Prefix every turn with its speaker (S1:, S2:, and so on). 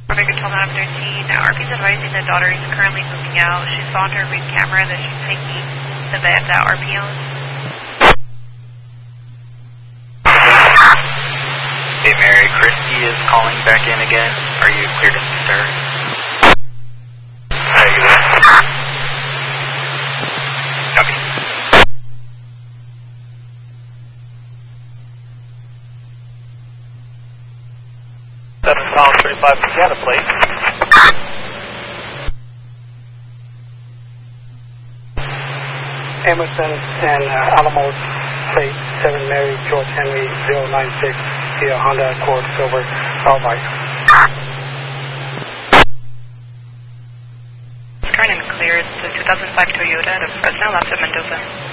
S1: Victor 1213, RP's advising the daughter is currently moving out. She saw on her read camera that she's taking the bed that RP owns.
S2: Hey Mary, Christy is calling back in again. Are you clear to speak to her? Are you there? Copy. £7.35 Indiana plate.
S3: Emerson and Alamo plate 7 Mary George Henry 096 via Honda Accord Silver Albite.
S1: Current and clear. It's a 2005 Toyota out of Fresno, left at Mendoza.